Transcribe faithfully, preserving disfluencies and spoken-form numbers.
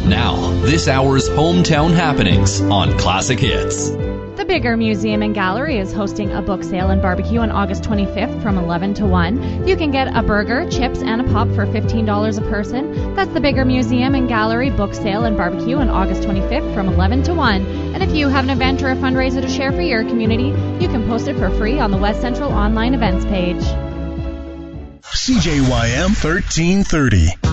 Now, this hour's hometown happenings on Classic Hits. The Bigger Museum and Gallery is hosting a book sale and barbecue on August twenty-fifth from eleven to one. You can get a burger, chips, and a pop for fifteen dollars a person. That's the Bigger Museum and Gallery book sale and barbecue on August twenty-fifth from eleven to one. And if you have an event or a fundraiser to share for your community, you can post it for free on the West Central online events page. C J Y M thirteen thirty.